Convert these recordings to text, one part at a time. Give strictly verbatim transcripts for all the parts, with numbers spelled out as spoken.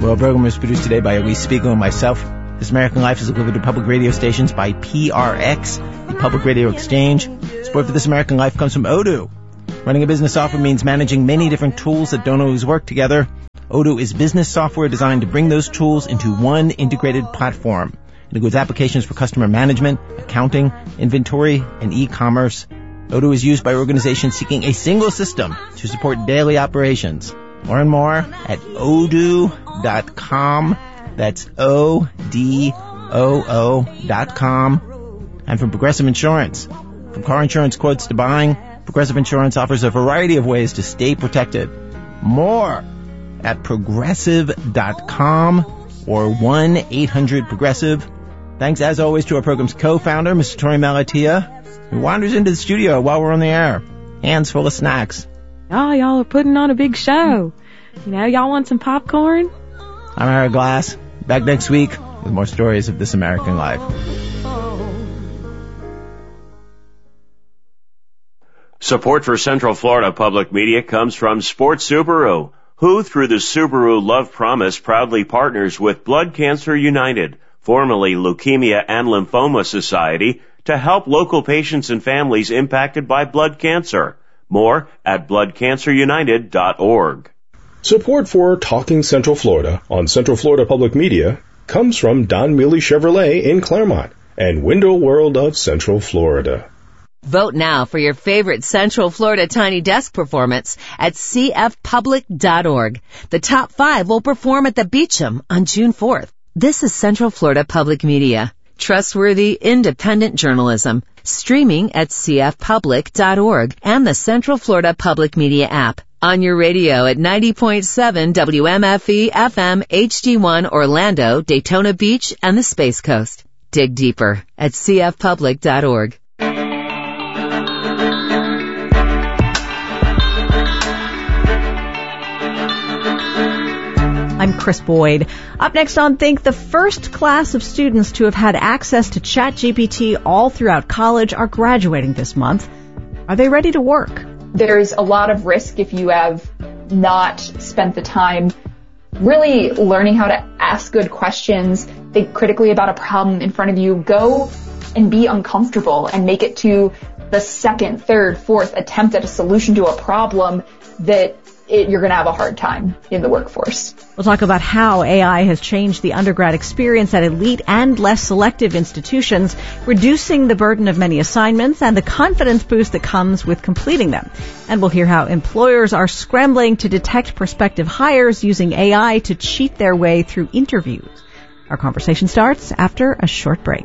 Well, the program was produced today by Elise Spiegel and myself. This American Life is delivered to public radio stations by P R X, the Public Radio Exchange. Support for This American Life comes from Odoo. Running a business software means managing many different tools that don't always work together. Odoo is business software designed to bring those tools into one integrated platform. It includes applications for customer management, accounting, inventory, and e-commerce. Odoo is used by organizations seeking a single system to support daily operations. Learn more at odoo dot com. That's O D O O dot com. And from Progressive Insurance. From car insurance quotes to buying, Progressive Insurance offers a variety of ways to stay protected. More at progressive dot com or one eight hundred progressive. Thanks, as always, to our program's co-founder, Mister Torey Malatia, who wanders into the studio while we're on the air, hands full of snacks. Oh, y'all are putting on a big show. You know, y'all want some popcorn? I'm Ira Glass. Back next week with more stories of This American Life. Support for Central Florida Public Media comes from Sports Subaru, who, through the Subaru Love Promise, proudly partners with Blood Cancer United, formerly Leukemia and Lymphoma Society, to help local patients and families impacted by blood cancer. More at blood cancer united dot org. Support for Talking Central Florida on Central Florida Public Media comes from Don Mealy Chevrolet in Claremont and Window World of Central Florida. Vote now for your favorite Central Florida Tiny Desk performance at c f public dot org. The top five will perform at the Beecham on June fourth. This is Central Florida Public Media. Trustworthy, independent journalism. Streaming at c f public dot org and the Central Florida Public Media app. On your radio at ninety point seven W M F E F M H D one Orlando, Daytona Beach, and the Space Coast. Dig deeper at c f public dot org. I'm Chris Boyd. Up next on Think, the first class of students to have had access to ChatGPT all throughout college are graduating this month. Are they ready to work? There's a lot of risk if you have not spent the time really learning how to ask good questions, think critically about a problem in front of you, go and be uncomfortable and make it to the second, third, fourth attempt at a solution to a problem that It, you're going to have a hard time in the workforce. We'll talk about how A I has changed the undergrad experience at elite and less selective institutions, reducing the burden of many assignments and the confidence boost that comes with completing them. And we'll hear how employers are scrambling to detect prospective hires using A I to cheat their way through interviews. Our conversation starts after a short break.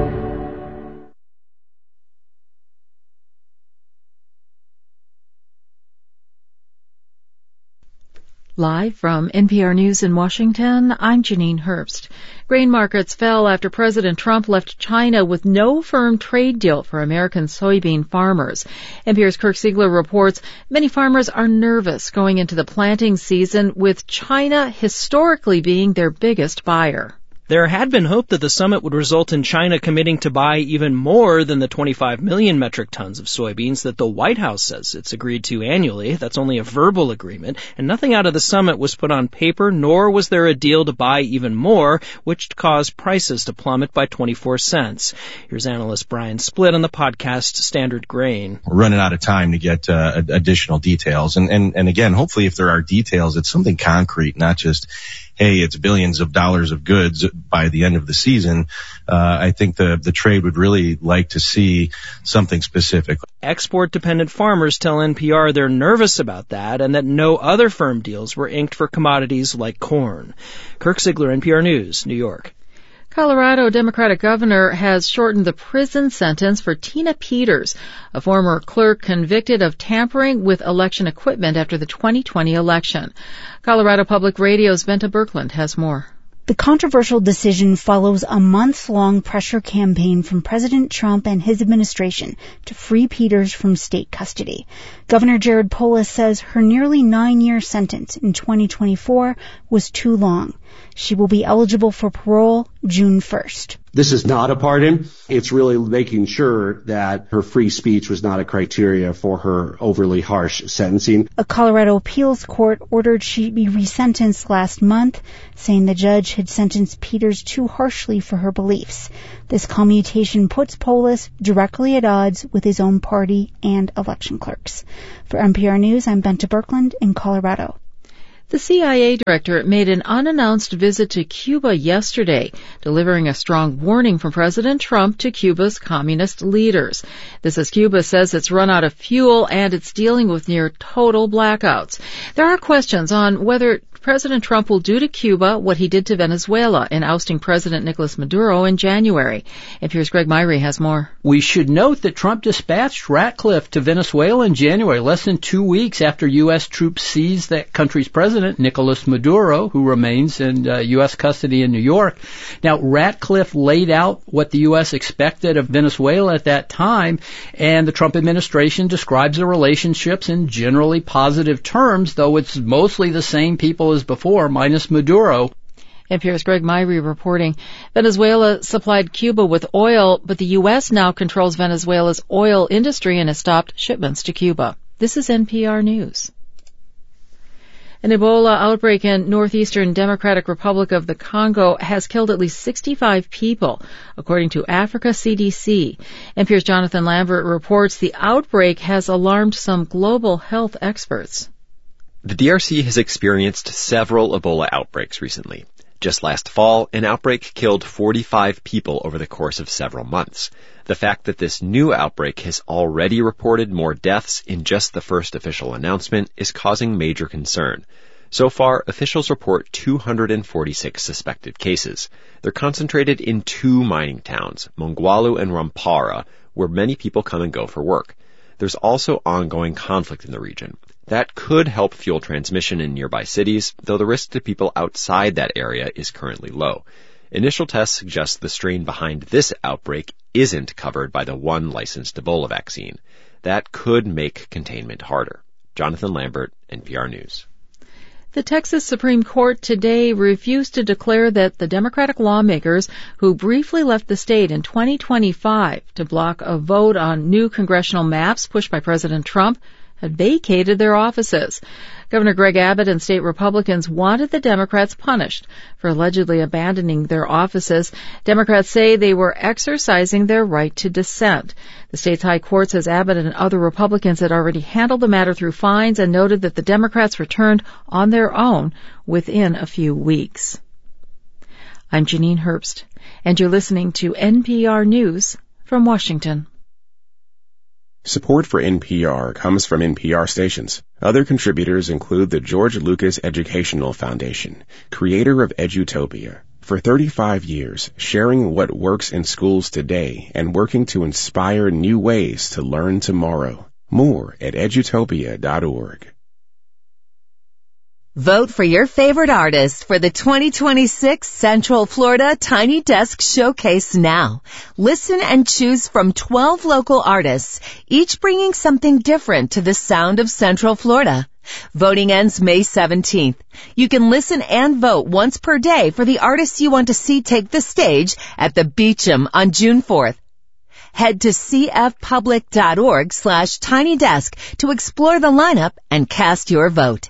Live from N P R News in Washington, I'm Janine Herbst. Grain markets fell after President Trump left China with no firm trade deal for American soybean farmers. N P R's Kirk Siegler reports many farmers are nervous going into the planting season, with China historically being their biggest buyer. There had been hope that the summit would result in China committing to buy even more than the twenty-five million metric tons of soybeans that the White House says it's agreed to annually. That's only a verbal agreement, and nothing out of the summit was put on paper, nor was there a deal to buy even more, which caused prices to plummet by twenty-four cents. Here's analyst Brian Splitt on the podcast Standard Grain. We're running out of time to get uh, additional details, and, and, and again, hopefully if there are details, it's something concrete, not just hey, it's billions of dollars of goods by the end of the season. Uh, I think the, the trade would really like to see something specific. Export-dependent farmers tell N P R they're nervous about that and that no other firm deals were inked for commodities like corn. Kirk Siegler, N P R News, New York. Colorado Democratic governor has shortened the prison sentence for Tina Peters, a former clerk convicted of tampering with election equipment after the twenty twenty election. Colorado Public Radio's Venta Birkland has more. The controversial decision follows a months-long pressure campaign from President Trump and his administration to free Peters from state custody. Governor Jared Polis says her nearly nine-year sentence in twenty twenty-four was too long. She will be eligible for parole June first. This is not a pardon. It's really making sure that her free speech was not a criteria for her overly harsh sentencing. A Colorado appeals court ordered she be resentenced last month, saying the judge had sentenced Peters too harshly for her beliefs. This commutation puts Polis directly at odds with his own party and election clerks. For N P R News, I'm Bente Birkeland in Colorado. The C I A director made an unannounced visit to Cuba yesterday, delivering a strong warning from President Trump to Cuba's communist leaders. This as Cuba says it's run out of fuel and it's dealing with near total blackouts. There are questions on whether President Trump will do to Cuba what he did to Venezuela in ousting President Nicolas Maduro in January. N P R's Greg Myrie has more. We should note that Trump dispatched Ratcliffe to Venezuela in January, less than two weeks after U S troops seized that country's president, Nicolas Maduro, who remains in uh, U S custody in New York. Now, Ratcliffe laid out what the U S expected of Venezuela at that time, and the Trump administration describes the relationships in generally positive terms, though it's mostly the same people as before, minus Maduro. N P R's Greg Myrie reporting. Venezuela supplied Cuba with oil, but the U S now controls Venezuela's oil industry and has stopped shipments to Cuba. This is N P R News. An Ebola outbreak in northeastern Democratic Republic of the Congo has killed at least sixty-five people, according to Africa C D C. N P R's Jonathan Lambert reports the outbreak has alarmed some global health experts. The D R C has experienced several Ebola outbreaks recently. Just last fall, an outbreak killed forty-five people over the course of several months. The fact that this new outbreak has already reported more deaths in just the first official announcement is causing major concern. So far, officials report two hundred forty-six suspected cases. They're concentrated in two mining towns, Mongwalu and Rampara, where many people come and go for work. There's also ongoing conflict in the region. That could help fuel transmission in nearby cities, though the risk to people outside that area is currently low. Initial tests suggest the strain behind this outbreak isn't covered by the one licensed Ebola vaccine. That could make containment harder. Jonathan Lambert, N P R News. The Texas Supreme Court today refused to declare that the Democratic lawmakers who briefly left the state in twenty twenty-five to block a vote on new congressional maps pushed by President Trump had vacated their offices. Governor Greg Abbott and state Republicans wanted the Democrats punished for allegedly abandoning their offices. Democrats say they were exercising their right to dissent. The state's high court says Abbott and other Republicans had already handled the matter through fines and noted that the Democrats returned on their own within a few weeks. I'm Janine Herbst, and you're listening to N P R News from Washington. Support for N P R comes from N P R stations. Other contributors include the George Lucas Educational Foundation, creator of Edutopia. For thirty-five years, sharing what works in schools today and working to inspire new ways to learn tomorrow. More at edutopia dot org. Vote for your favorite artist for the twenty twenty-six Central Florida Tiny Desk Showcase now. Listen and choose from twelve local artists, each bringing something different to the sound of Central Florida. Voting ends May seventeenth. You can listen and vote once per day for the artists you want to see take the stage at the Beecham on June fourth. Head to cfpublic.org slash tiny desk to explore the lineup and cast your vote.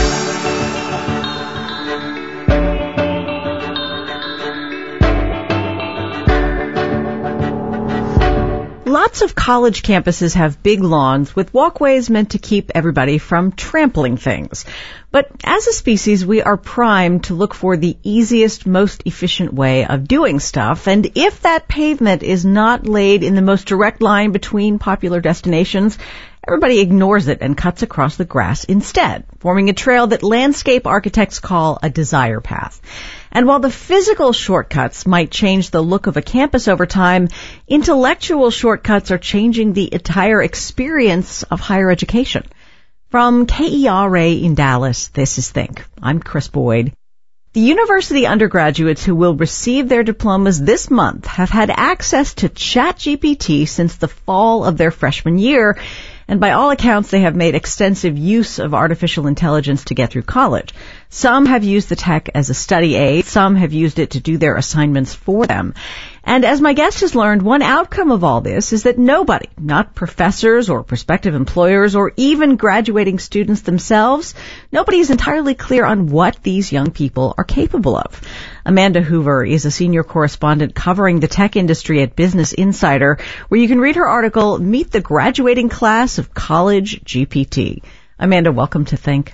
Lots of college campuses have big lawns with walkways meant to keep everybody from trampling things. But as a species, we are primed to look for the easiest, most efficient way of doing stuff. And if that pavement is not laid in the most direct line between popular destinations, everybody ignores it and cuts across the grass instead, forming a trail that landscape architects call a desire path. And while the physical shortcuts might change the look of a campus over time, intellectual shortcuts are changing the entire experience of higher education. From K E R A in Dallas, this is Think. I'm Chris Boyd. The university undergraduates who will receive their diplomas this month have had access to ChatGPT since the fall of their freshman year, and by all accounts, they have made extensive use of artificial intelligence to get through college. Some have used the tech as a study aid. Some have used it to do their assignments for them. And as my guest has learned, one outcome of all this is that nobody, not professors or prospective employers or even graduating students themselves, nobody is entirely clear on what these young people are capable of. Amanda Hoover is a senior correspondent covering the tech industry at Business Insider, where you can read her article, Meet the Graduating Class of College G P T. Amanda, welcome to Think.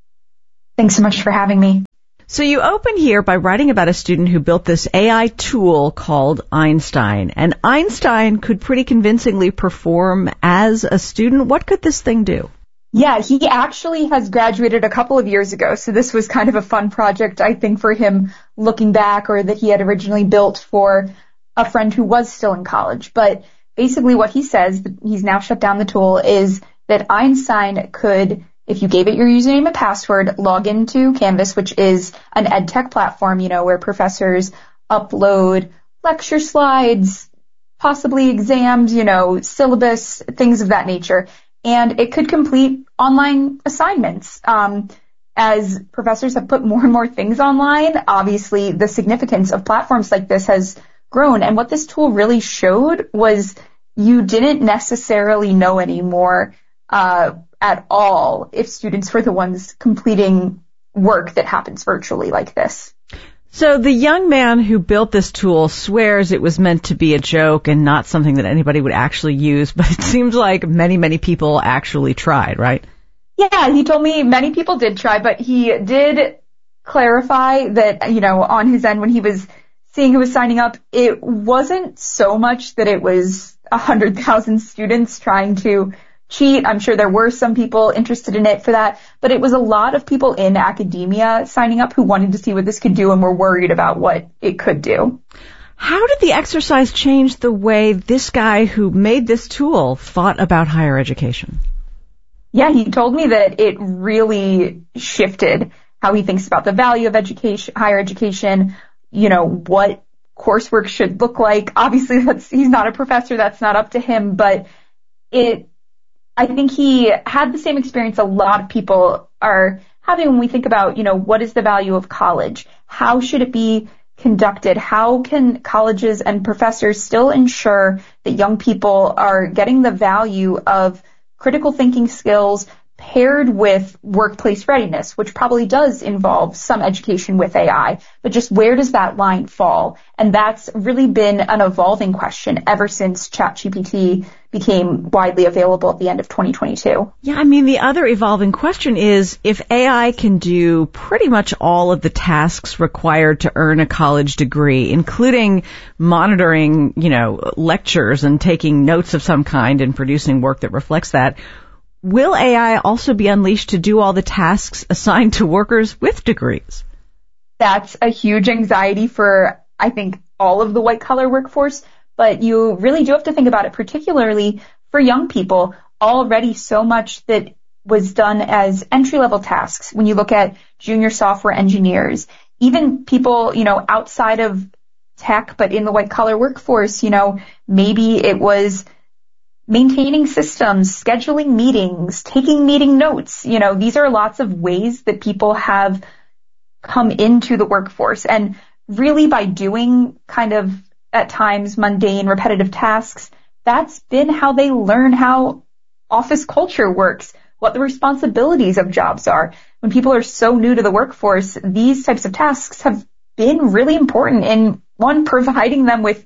Thanks so much for having me. So you open here by writing about a student who built this A I tool called Einstein. And Einstein could pretty convincingly perform as a student. What could this thing do? Yeah, he actually has graduated a couple of years ago. So this was kind of a fun project, I think, for him looking back, or that he had originally built for a friend who was still in college. But basically what he says, he's now shut down the tool, is that Einstein could, if you gave it your username and password, log into Canvas, which is an ed tech platform, you know, where professors upload lecture slides, possibly exams, you know, syllabus, things of that nature. And it could complete online assignments. Um, as professors have put more and more things online, obviously the significance of platforms like this has grown. And what this tool really showed was you didn't necessarily know anymore uh, at all if students were the ones completing work that happens virtually like this. So the young man who built this tool swears it was meant to be a joke and not something that anybody would actually use, but it seems like many, many people actually tried, right? Yeah, he told me many people did try, but he did clarify that, you know, on his end when he was seeing who was signing up, it wasn't so much that it was one hundred thousand students trying to cheat. I'm sure there were some people interested in it for that, but it was a lot of people in academia signing up who wanted to see what this could do and were worried about what it could do. How did the exercise change the way this guy who made this tool thought about higher education? Yeah, he told me that it really shifted how he thinks about the value of education, higher education, you know, what coursework should look like. Obviously, that's, he's not a professor, that's not up to him, but it, I think he had the same experience a lot of people are having when we think about, you know, what is the value of college? How should it be conducted? How can colleges and professors still ensure that young people are getting the value of critical thinking skills paired with workplace readiness, which probably does involve some education with A I, but just where does that line fall? And that's really been an evolving question ever since ChatGPT became widely available at the end of twenty twenty-two. Yeah, I mean, the other evolving question is if A I can do pretty much all of the tasks required to earn a college degree, including monitoring, you know, lectures and taking notes of some kind and producing work that reflects that, will A I also be unleashed to do all the tasks assigned to workers with degrees? That's a huge anxiety for, I think, all of the white-collar workforce, but you really do have to think about it, particularly for young people. Already so much that was done as entry-level tasks when you look at junior software engineers, even people, you know, outside of tech, but in the white-collar workforce, you know, maybe it was maintaining systems, scheduling meetings, taking meeting notes. You know, these are lots of ways that people have come into the workforce. And really by doing kind of at times mundane, repetitive tasks, that's been how they learn how office culture works, what the responsibilities of jobs are. When people are so new to the workforce, these types of tasks have been really important in, one, providing them with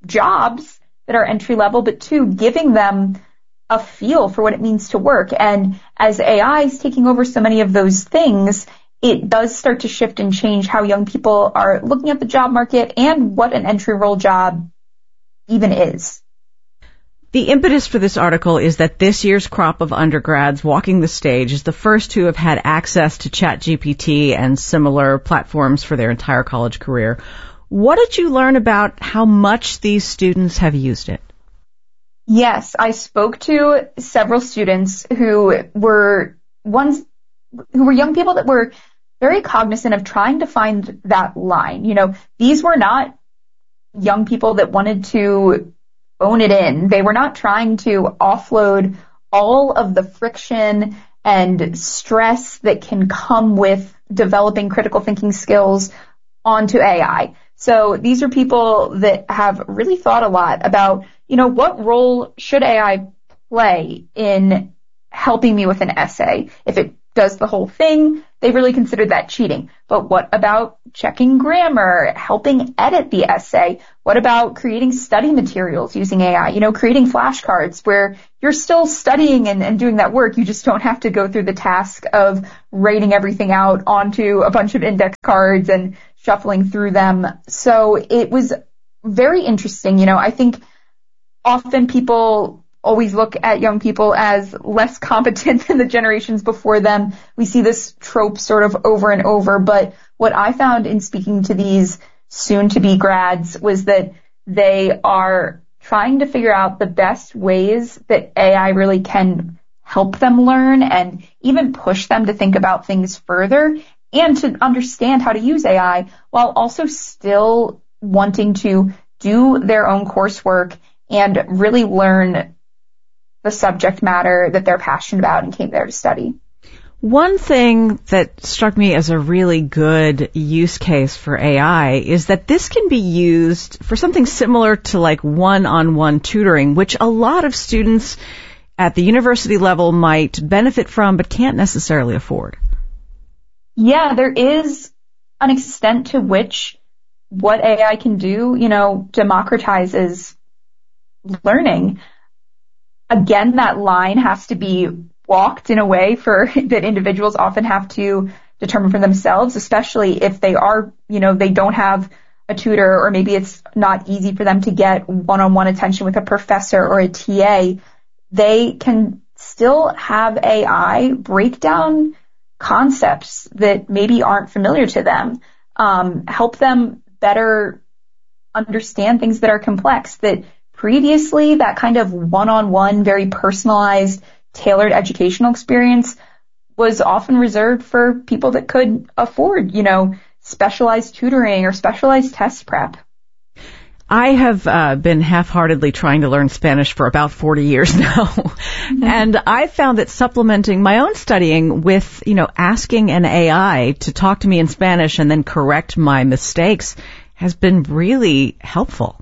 jobs that are entry level, but two, giving them a feel for what it means to work. And as A I is taking over so many of those things, it does start to shift and change how young people are looking at the job market and what an entry role job even is. The impetus for this article is that this year's crop of undergrads walking the stage is the first to have had access to ChatGPT and similar platforms for their entire college career. What did you learn about how much these students have used it? Yes, I spoke to several students who were ones who were young people that were very cognizant of trying to find that line. You know, these were not young people that wanted to phone it in. They were not trying to offload all of the friction and stress that can come with developing critical thinking skills onto A I. So these are people that have really thought a lot about, you know, what role should A I play in helping me with an essay? If it does the whole thing, they really considered that cheating. But what about checking grammar, helping edit the essay? What about creating study materials using A I? You know, creating flashcards where you're still studying and, and doing that work. You just don't have to go through the task of writing everything out onto a bunch of index cards and shuffling through them. So it was very interesting. You know, I think often people always look at young people as less competent than the generations before them. We see this trope sort of over and over, but what I found in speaking to these soon-to-be grads was that they are trying to figure out the best ways that A I really can help them learn and even push them to think about things further and to understand how to use A I while also still wanting to do their own coursework and really learn the subject matter that they're passionate about and came there to study. One thing that struck me as a really good use case for A I is that this can be used for something similar to like one-on-one tutoring, which a lot of students at the university level might benefit from but can't necessarily afford. Yeah, there is an extent to which what A I can do, you know, democratizes learning. Again, that line has to be walked in a way for that individuals often have to determine for themselves, especially if they are, you know, they don't have a tutor or maybe it's not easy for them to get one-on-one attention with a professor or a T A. They can still have A I break down concepts that maybe aren't familiar to them, um, help them better understand things that are complex that previously, that kind of one-on-one, very personalized, tailored educational experience was often reserved for people that could afford, you know, specialized tutoring or specialized test prep. I have uh, been half-heartedly trying to learn Spanish for about forty years now. Mm-hmm. And I found that supplementing my own studying with, you know, asking an A I to talk to me in Spanish and then correct my mistakes has been really helpful.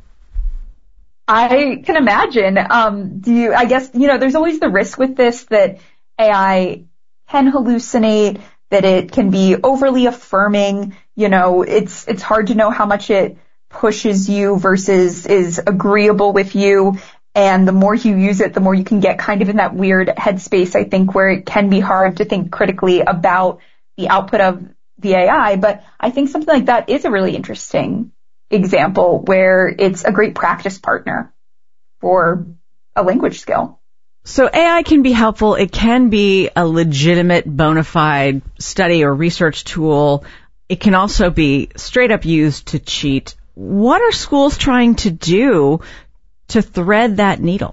I can imagine. Um, do you, I guess, you know, there's always the risk with this that A I can hallucinate, that it can be overly affirming. You know, it's, it's hard to know how much it pushes you versus is agreeable with you. And the more you use it, the more you can get kind of in that weird headspace, I think, where it can be hard to think critically about the output of the A I. But I think something like that is a really interesting example where it's a great practice partner for a language skill. So A I can be helpful. It can be a legitimate, bona fide study or research tool. It can also be straight up used to cheat. What are schools trying to do to thread that needle?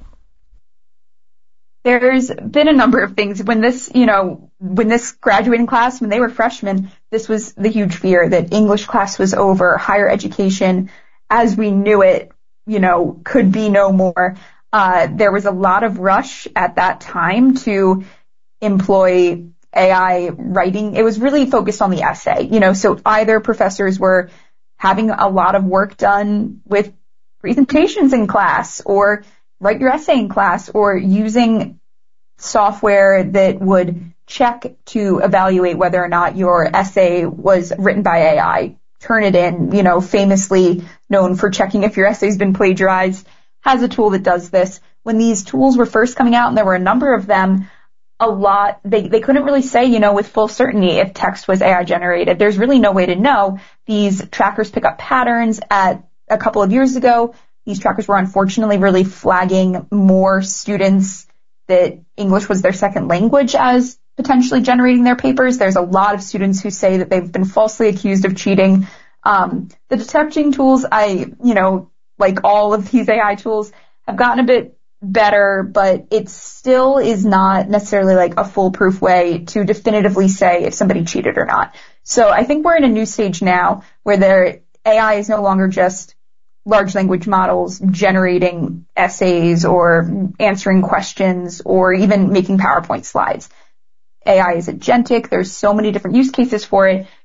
There's been a number of things. When this, you know, when this graduating class, when they were freshmen, this was the huge fear that English class was over, higher education as we knew it, you know, could be no more. Uh, there was a lot of rush at that time to employ A I writing. It was really focused on the essay, you know, so either professors were having a lot of work done with presentations in class or write your essay in class or using software that would check to evaluate whether or not your essay was written by A I. Turnitin, you know, famously known for checking if your essay's been plagiarized, has a tool that does this. When these tools were first coming out, and there were a number of them, a lot, they, they couldn't really say, you know, with full certainty if text was A I generated. There's really no way to know. These trackers pick up patterns. At a couple of years ago, these trackers were unfortunately really flagging more students that English was their second language as potentially generating their papers. There's a lot of students who say that they've been falsely accused of cheating. Um, the detecting tools, I, you know, like all of these A I tools, have gotten a bit better, but it still is not necessarily like a foolproof way to definitively say if somebody cheated or not. So I think we're in a new stage now where there, A I is no longer just large language models generating essays or answering questions or even making PowerPoint slides. A I is agentic. There's so many different use cases for it.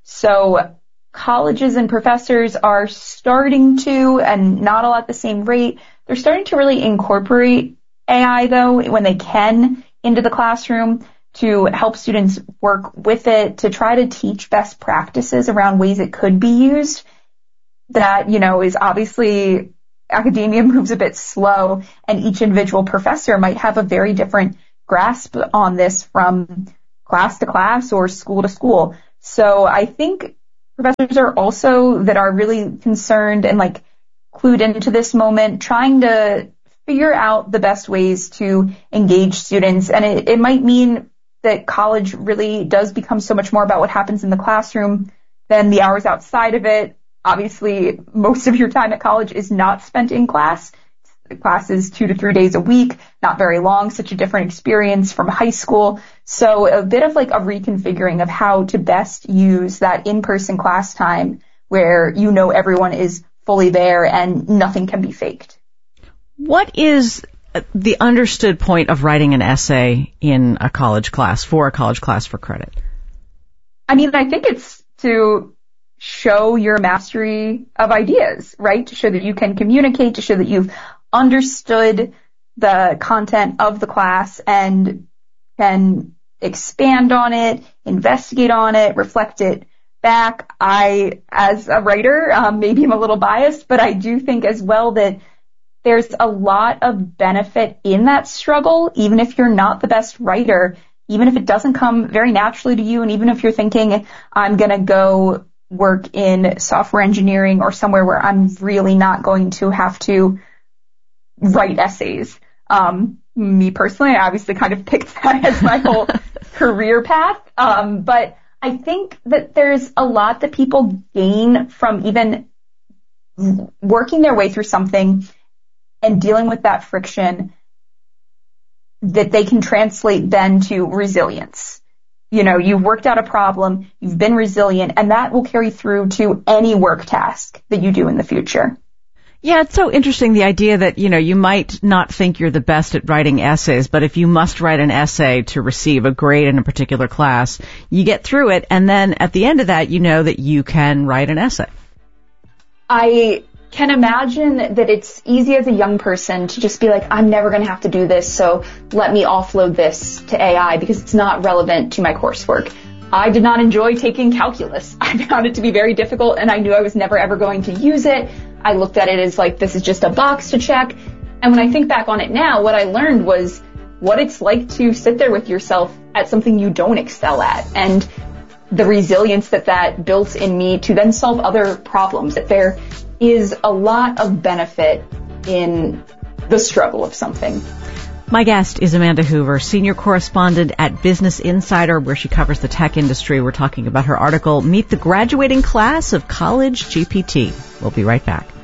So colleges and professors are starting to, and not all at the same rate, they're starting to really incorporate A I, though, when they can, into the classroom to help students work with it, to try to teach best practices around ways it could be used. That, you know, is obviously, academia moves a bit slow, and each individual professor might have a very different grasp on this from class to class or school to school. So I think professors are also that are really concerned and like clued into this moment, trying to figure out the best ways to engage students. And it, it might mean that college really does become so much more about what happens in the classroom than the hours outside of it. Obviously, most of your time at college is not spent in class. The class is two to three days a week, not very long, such a different experience from high school. So a bit of like a reconfiguring of how to best use that in-person class time where you know everyone is fully there and nothing can be faked. What is the understood point of writing an essay in a college class, for a college class for credit? I mean, I think it's to show your mastery of ideas, right? To show that you can communicate, to show that you've understood the content of the class and can expand on it, investigate on it, reflect it back. I, as a writer, um, maybe I'm a little biased, but I do think as well that there's a lot of benefit in that struggle, even if you're not the best writer, even if it doesn't come very naturally to you, and even if you're thinking, I'm going to go work in software engineering or somewhere where I'm really not going to have to write essays. Um, me personally, I obviously kind of picked that as my whole career path. Um, but I think that there's a lot that people gain from even working their way through something and dealing with that friction that they can translate then to resilience. You know, you've worked out a problem, you've been resilient, and that will carry through to any work task that you do in the future. Yeah, it's so interesting, the idea that, you know, you might not think you're the best at writing essays, but if you must write an essay to receive a grade in a particular class, you get through it, and then at the end of that, you know that you can write an essay. I can imagine that it's easy as a young person to just be like, I'm never going to have to do this, so let me offload this to A I because it's not relevant to my coursework. I did not enjoy taking calculus. I found it to be very difficult, and I knew I was never ever going to use it. I looked at it as like, this is just a box to check. And when I think back on it now, what I learned was what it's like to sit there with yourself at something you don't excel at, and the resilience that that built in me to then solve other problems, that there is a lot of benefit in the struggle of something. My guest is Amanda Hoover, senior correspondent at Business Insider, where she covers the tech industry. We're talking about her article, Meet the Graduating Class of College G P T. We'll be right back.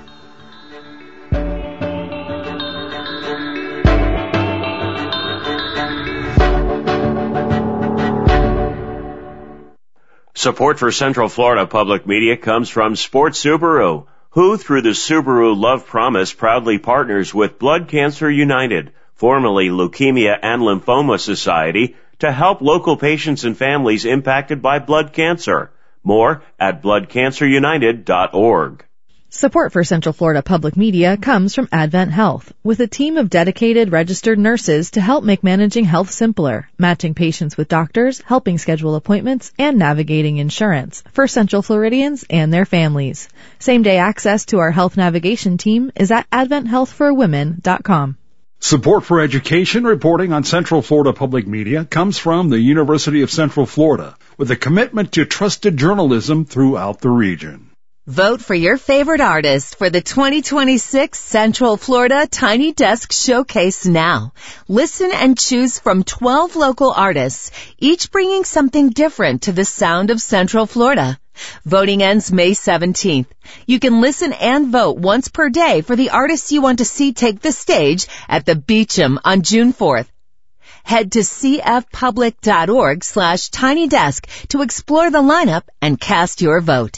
Support for Central Florida Public Media comes from Sports Subaru, who, through the Subaru Love Promise, proudly partners with Blood Cancer United, formerly Leukemia and Lymphoma Society, to help local patients and families impacted by blood cancer. More at blood cancer united dot org. Support for Central Florida Public Media comes from Advent Health, with a team of dedicated registered nurses to help make managing health simpler, matching patients with doctors, helping schedule appointments, and navigating insurance for Central Floridians and their families. Same-day access to our health navigation team is at advent health for women dot com. Support for education reporting on Central Florida Public Media comes from the University of Central Florida, with a commitment to trusted journalism throughout the region. Vote for your favorite artist for the twenty twenty-six Central Florida Tiny Desk Showcase now. Listen and choose from twelve local artists, each bringing something different to the sound of Central Florida. Voting ends May seventeenth. You can listen and vote once per day for the artists you want to see take the stage at the Beecham on June fourth. Head to cfpublic.org slash tinydesk to explore the lineup and cast your vote.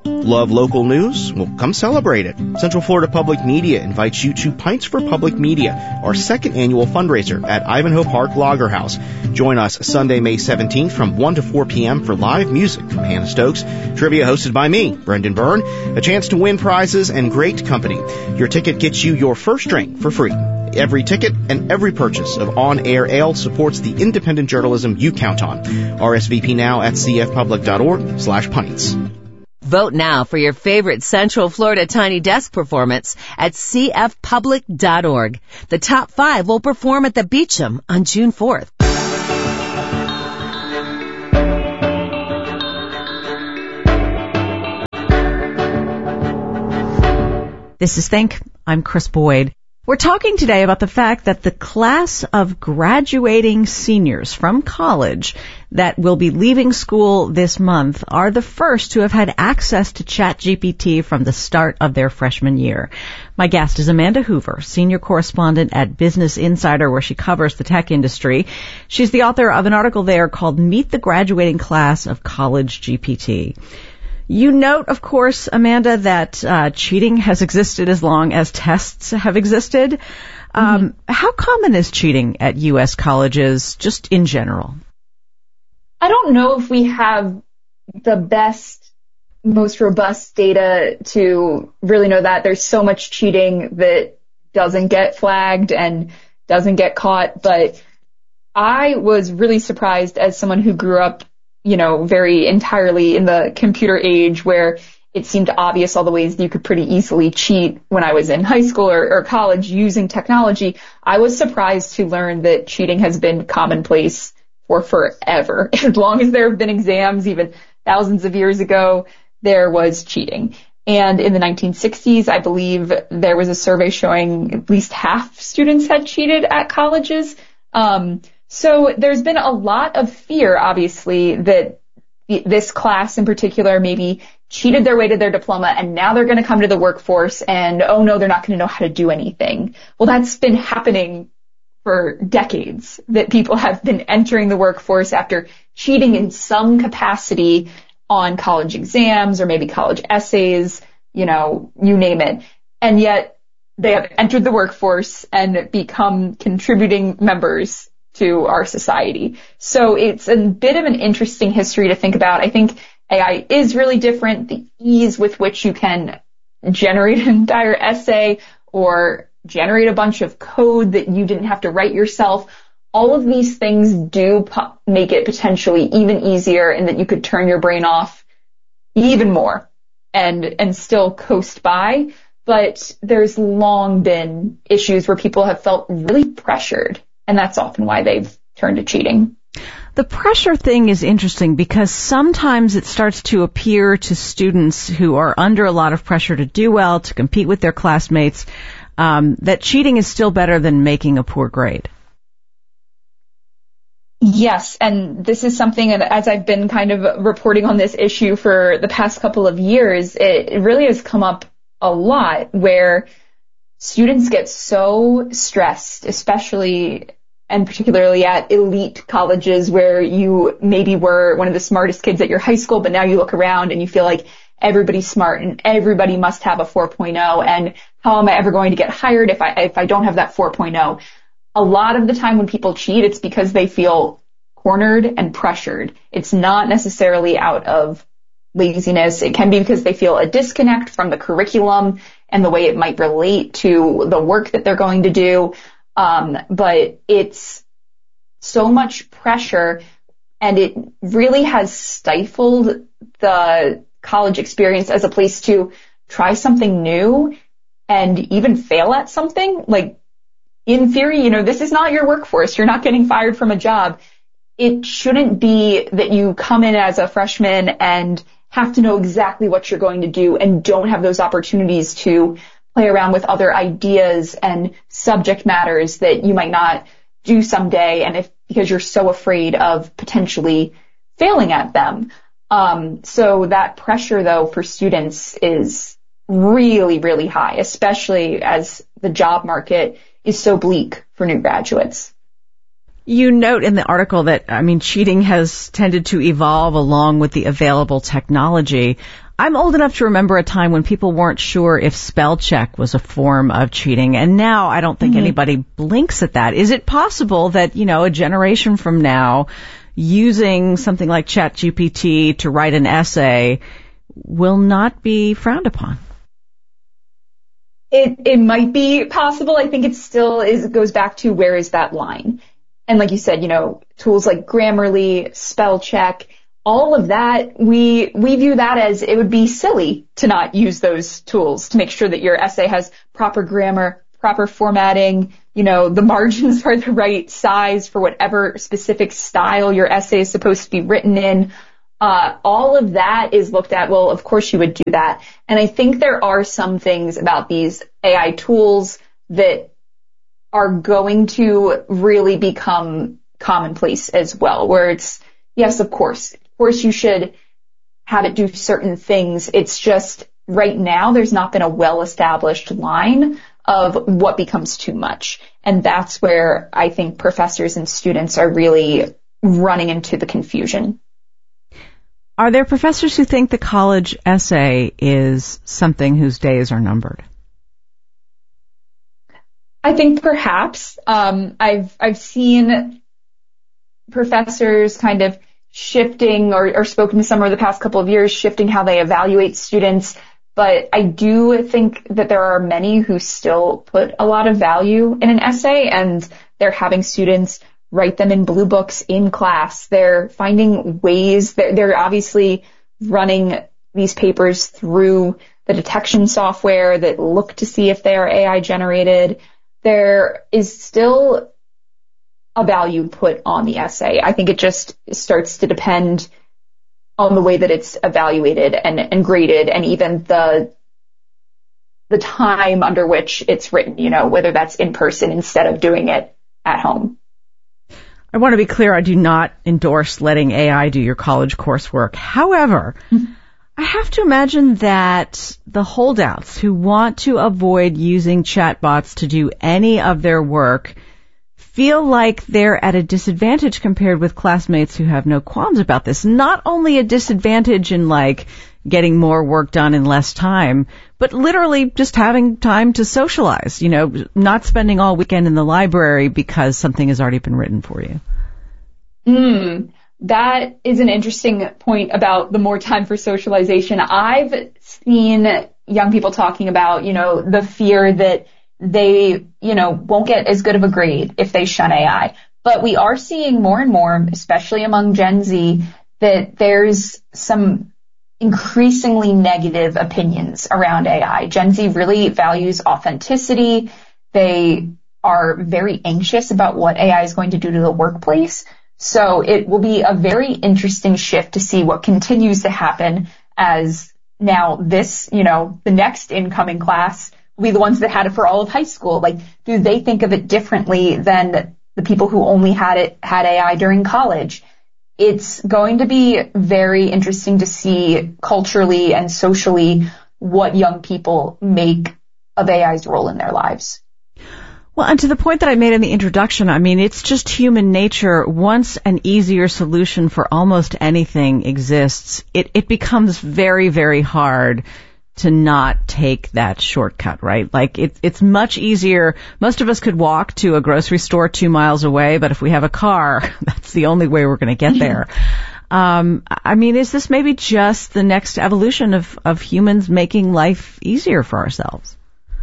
Love local news? Well, come celebrate it. Central Florida Public Media invites you to Pints for Public Media, our second annual fundraiser at Ivanhoe Park Lager House. Join us Sunday, May seventeenth from one to four p.m. for live music from Hannah Stokes, trivia hosted by me, Brendan Byrne, a chance to win prizes, and great company. Your ticket gets you your first drink for free. Every ticket and every purchase of on-air ale supports the independent journalism you count on. R S V P now at cfpublic.org slash pints. Vote now for your favorite Central Florida Tiny Desk performance at c f public dot org. The top five will perform at the Beecham on June fourth. This is Think. I'm Chris Boyd. We're talking today about the fact that the class of graduating seniors from college that will be leaving school this month are the first to have had access to ChatGPT from the start of their freshman year. My guest is Amanda Hoover, senior correspondent at Business Insider, where she covers the tech industry. She's the author of an article there called Meet the Graduating Class of College G P T. You note, of course, Amanda, that uh, cheating has existed as long as tests have existed. Um, mm-hmm. How common is cheating at U S colleges, just in general? I don't know if we have the best, most robust data to really know that. There's so much cheating that doesn't get flagged and doesn't get caught. But I was really surprised as someone who grew up, you know, very entirely in the computer age where it seemed obvious all the ways that you could pretty easily cheat when I was in high school or, or college using technology. I was surprised to learn that cheating has been commonplace for forever. As long as there have been exams, even thousands of years ago, there was cheating. And in the nineteen sixties, I believe there was a survey showing at least half students had cheated at colleges. Um, So there's been a lot of fear, obviously, that this class in particular maybe cheated their way to their diploma and now they're going to come to the workforce and, oh no, they're not going to know how to do anything. Well, that's been happening for decades, that people have been entering the workforce after cheating in some capacity on college exams or maybe college essays, you know, you name it. And yet they have entered the workforce and become contributing members to our society. So it's a bit of an interesting history to think about. I think A I is really different. The ease with which you can generate an entire essay or generate a bunch of code that you didn't have to write yourself, all of these things do po- make it potentially even easier, and that you could turn your brain off even more and and still coast by. But there's long been issues where people have felt really pressured, and that's often why they've turned to cheating. The pressure thing is interesting because sometimes it starts to appear to students who are under a lot of pressure to do well, to compete with their classmates, um, that cheating is still better than making a poor grade. Yes, and this is something that as I've been kind of reporting on this issue for the past couple of years, it really has come up a lot where students get so stressed, especially and particularly at elite colleges where you maybe were one of the smartest kids at your high school, but now you look around and you feel like everybody's smart and everybody must have a four point oh, and how am I ever going to get hired if I if I don't have that four point oh? A lot of the time when people cheat, it's because they feel cornered and pressured. It's not necessarily out of laziness. It can be because they feel a disconnect from the curriculum and the way it might relate to the work that they're going to do. Um, but it's so much pressure, and it really has stifled the college experience as a place to try something new and even fail at something. Like, in theory, you know, this is not your workforce. You're not getting fired from a job. It shouldn't be that you come in as a freshman and have to know exactly what you're going to do and don't have those opportunities to play around with other ideas and subject matters that you might not do someday, and if because you're so afraid of potentially failing at them. Um, so that pressure, though, for students is really, really high, especially as the job market is so bleak for new graduates. You note in the article that, I mean, cheating has tended to evolve along with the available technology. I'm old enough to remember a time when people weren't sure if spell check was a form of cheating, and now I don't think mm-hmm. anybody blinks at that. Is it possible that, you know, a generation from now, using something like ChatGPT to write an essay will not be frowned upon? It it might be possible. I think it still is. It goes back to where is that line? And like you said, you know, tools like Grammarly, spell check, all of that, we we view that as it would be silly to not use those tools to make sure that your essay has proper grammar, proper formatting, you know, the margins are the right size for whatever specific style your essay is supposed to be written in. Uh, all of that is looked at. Well, of course you would do that. And I think there are some things about these A I tools that are going to really become commonplace as well, where it's, yes, of course, of course you should have it do certain things. It's just right now there's not been a well-established line of what becomes too much. And that's where I think professors and students are really running into the confusion. Are there professors who think the college essay is something whose days are numbered? I think perhaps. Um, I've I've seen professors kind of shifting or, or spoken to some over the past couple of years, shifting how they evaluate students. But I do think that there are many who still put a lot of value in an essay, and they're having students write them in blue books in class. They're finding ways, they're, they're obviously running these papers through the detection software that look to see if they are A I generated. There is still a value put on the essay. I think it just starts to depend on the way that it's evaluated and, and graded, and even the the time under which it's written, you know, whether that's in person instead of doing it at home. I want to be clear, I do not endorse letting A I do your college coursework. However, mm-hmm. I have to imagine that the holdouts who want to avoid using chatbots to do any of their work feel like they're at a disadvantage compared with classmates who have no qualms about this. Not only a disadvantage in, like, getting more work done in less time, but literally just having time to socialize, you know, not spending all weekend in the library because something has already been written for you. Mm, that is an interesting point about the more time for socialization. I've seen young people talking about, you know, the fear that they, you know, won't get as good of a grade if they shun A I. But we are seeing more and more, especially among Gen Z, that there's some increasingly negative opinions around A I. Gen Z really values authenticity. They are very anxious about what A I is going to do to the workplace. So it will be a very interesting shift to see what continues to happen as now this, you know, the next incoming class will be the ones that had it for all of high school. Like, do they think of it differently than the people who only had it, had A I during college? It's going to be very interesting to see culturally and socially what young people make of A I's role in their lives. Well, and to the point that I made in the introduction, I mean, it's just human nature. Once an easier solution for almost anything exists, it, it becomes very, very hard to not take that shortcut, right? Like, it, it's much easier. Most of us could walk to a grocery store two miles away, but if we have a car, that's the only way we're going to get there. um, I mean, is this maybe just the next evolution of, of humans making life easier for ourselves?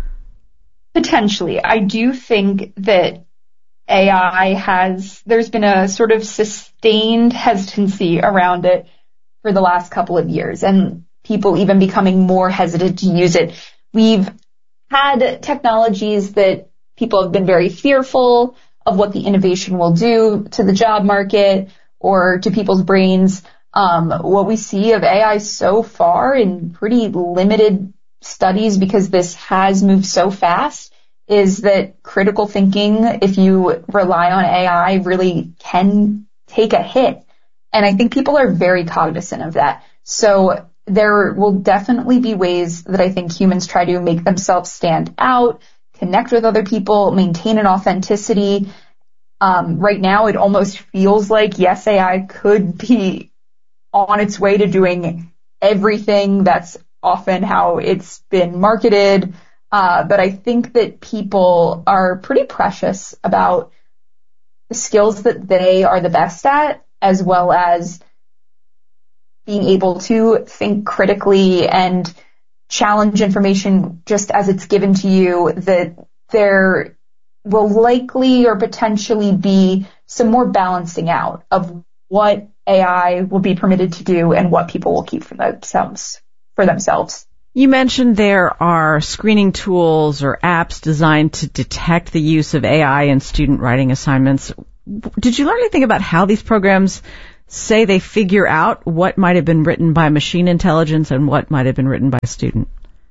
Potentially. I do think that A I has, there's been a sort of sustained hesitancy around it for the last couple of years, and people even becoming more hesitant to use it. We've had technologies that people have been very fearful of what the innovation will do to the job market or to people's brains. Um, what we see of A I so far in pretty limited studies, because this has moved so fast, is that critical thinking, if you rely on A I, really can take a hit. And I think people are very cognizant of that. So there will definitely be ways that I think humans try to make themselves stand out, connect with other people, maintain an authenticity. Um, right now, it almost feels like, yes, A I could be on its way to doing everything. That's often how it's been marketed. Uh, but I think that people are pretty precious about the skills that they are the best at, as well as being able to think critically and challenge information just as it's given to you, that there will likely or potentially be some more balancing out of what A I will be permitted to do and what people will keep for themselves. For themselves. You mentioned there are screening tools or apps designed to detect the use of A I in student writing assignments. Did you learn anything about how these programs say they figure out what might have been written by machine intelligence and what might have been written by a student?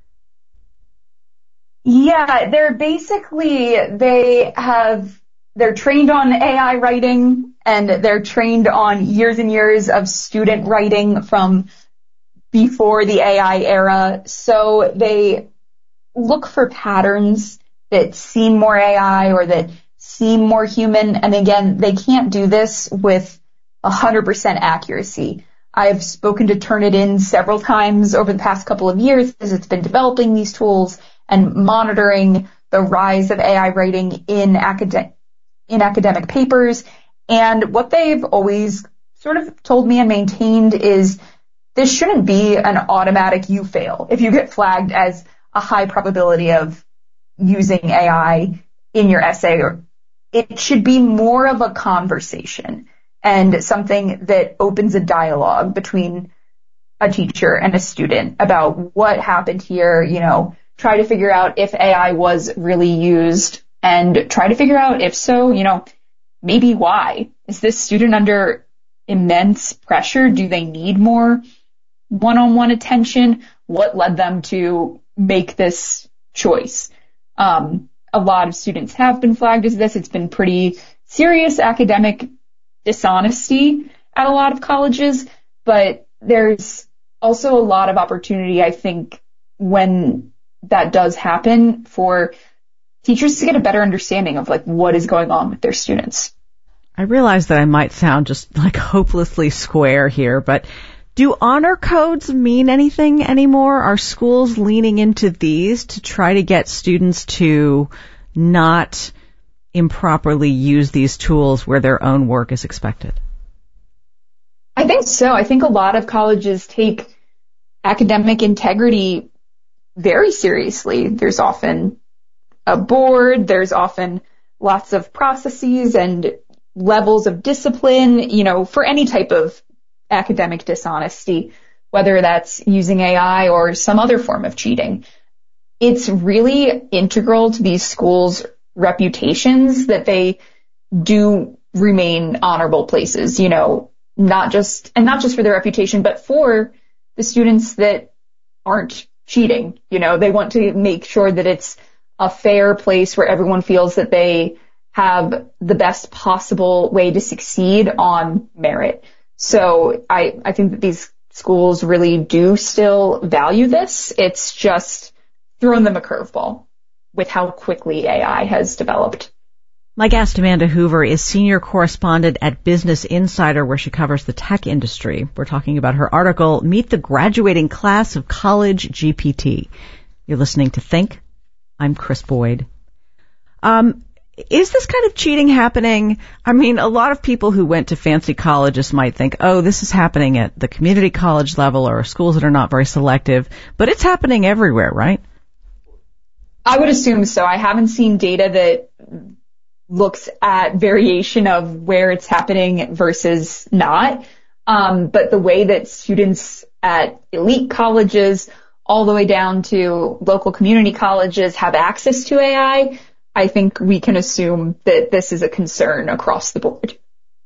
Yeah, they're basically, they have, they're trained on A I writing, and they're trained on years and years of student writing from before the A I era. So they look for patterns that seem more A I or that seem more human. And again, they can't do this with one hundred percent accuracy. I've spoken to Turnitin several times over the past couple of years as it's been developing these tools and monitoring the rise of A I writing in academic, in academic papers. And what they've always sort of told me and maintained is this shouldn't be an automatic you fail if you get flagged as a high probability of using A I in your essay. Or it should be more of a conversation and something that opens a dialogue between a teacher and a student about what happened here, you know, try to figure out if A I was really used and try to figure out if so, you know, maybe why. Is this student under immense pressure? Do they need more one-on-one attention? What led them to make this choice? Um, a lot of students have been flagged as this. It's been pretty serious academic dishonesty at a lot of colleges, but there's also a lot of opportunity, I think, when that does happen for teachers to get a better understanding of like what is going on with their students. I realize that I might sound just like hopelessly square here, but do honor codes mean anything anymore? Are schools leaning into these to try to get students to not improperly use these tools where their own work is expected? I think so. I think a lot of colleges take academic integrity very seriously. There's often a board, there's often lots of processes and levels of discipline, you know, for any type of academic dishonesty, whether that's using A I or some other form of cheating. It's really integral to these schools' reputations that they do remain honorable places, you know, not just, and not just for their reputation, but for the students that aren't cheating. You know, they want to make sure that it's a fair place where everyone feels that they have the best possible way to succeed on merit. So I, I think that these schools really do still value this. It's just thrown them a curveball with how quickly A I has developed. My guest, Amanda Hoover, is senior correspondent at Business Insider, where she covers the tech industry. We're talking about her article, Meet the Graduating Class of College G P T. You're listening to Think. I'm Chris Boyd. Um, is this kind of cheating happening? I mean, a lot of people who went to fancy colleges might think, oh, this is happening at the community college level or schools that are not very selective, but it's happening everywhere, right? I would assume so. I haven't seen data that looks at variation of where it's happening versus not. Um, but the way that students at elite colleges all the way down to local community colleges have access to A I, I think we can assume that this is a concern across the board.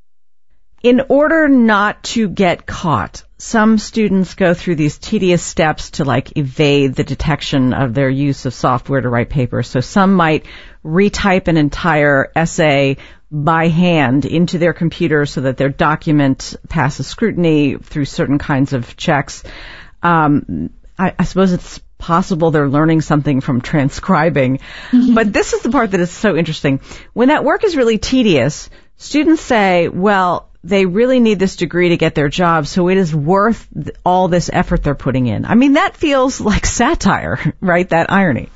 In order not to get caught, some students go through these tedious steps to like evade the detection of their use of software to write papers. So some might retype an entire essay by hand into their computer so that their document passes scrutiny through certain kinds of checks. Um, I, I suppose it's possible they're learning something from transcribing. Mm-hmm. But this is the part that is so interesting. When that work is really tedious, students say, well, they really need this degree to get their job, so it is worth all this effort they're putting in. I mean, that feels like satire, right? That irony.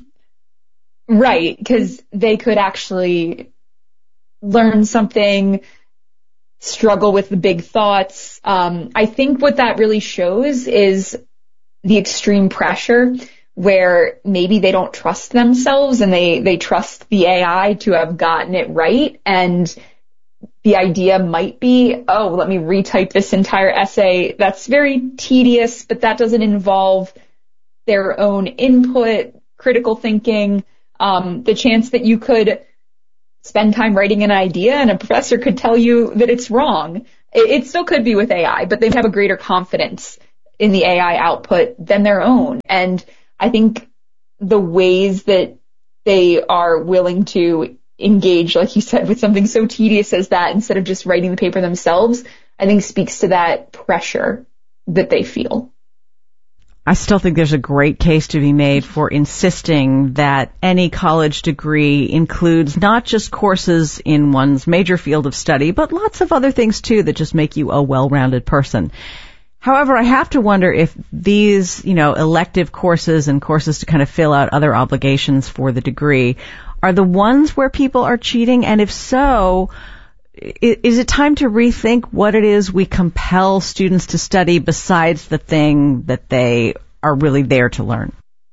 Right, because they could actually learn something, struggle with the big thoughts. Um, I think what that really shows is the extreme pressure where maybe they don't trust themselves and they, they trust the A I to have gotten it right. And the idea might be, oh, let me retype this entire essay. That's very tedious, but that doesn't involve their own input, critical thinking, um, the chance that you could spend time writing an idea and a professor could tell you that it's wrong. It, it still could be with A I, but they have a greater confidence in the A I output than their own. And I think the ways that they are willing to engage, like you said, with something so tedious as that instead of just writing the paper themselves, I think speaks to that pressure that they feel. I still think there's a great case to be made for insisting that any college degree includes not just courses in one's major field of study, but lots of other things too that just make you a well-rounded person. However, I have to wonder if these, you know, elective courses and courses to kind of fill out other obligations for the degree are the ones where people are cheating, and if so, is it time to rethink what it is we compel students to study besides the thing that they are really there to learn?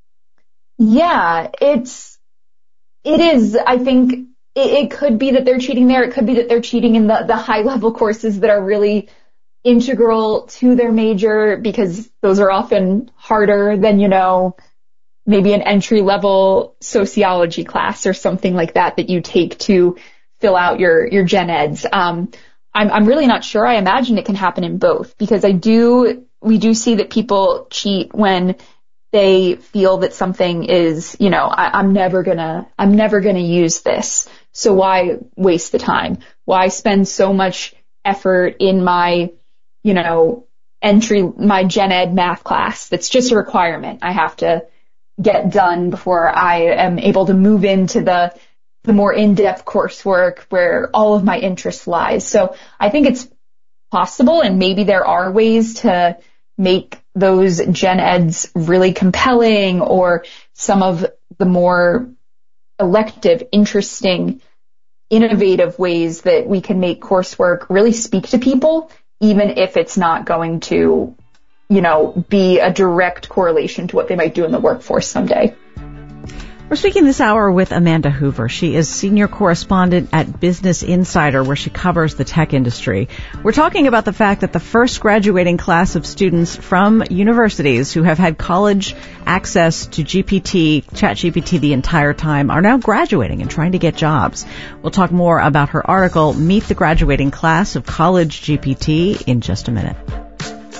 Yeah, it's, it is, I think it, it could be that they're cheating there. It could be that they're cheating in the, the high level courses that are really integral to their major, because those are often harder than, you know, maybe an entry level sociology class or something like that that you take to fill out your, your gen eds. Um, I'm, I'm really not sure. I imagine it can happen in both, because I do, we do see that people cheat when they feel that something is, you know, I, I'm never gonna, I'm never gonna use this. So why waste the time? Why spend so much effort in my, you know, entry, my gen ed math class that's just a requirement I have to get done before I am able to move into the the more in-depth coursework where all of my interest lies. So I think it's possible, and maybe there are ways to make those gen eds really compelling, or some of the more elective, interesting, innovative ways that we can make coursework really speak to people, even if it's not going to, you know, be a direct correlation to what they might do in the workforce someday. We're speaking this hour with Amanda Hoover. She is senior correspondent at Business Insider, where she covers the tech industry. We're talking about the fact that the first graduating class of students from universities who have had college access to G P T, ChatGPT the entire time, are now graduating and trying to get jobs. We'll talk more about her article, Meet the Graduating Class of College G P T, in just a minute.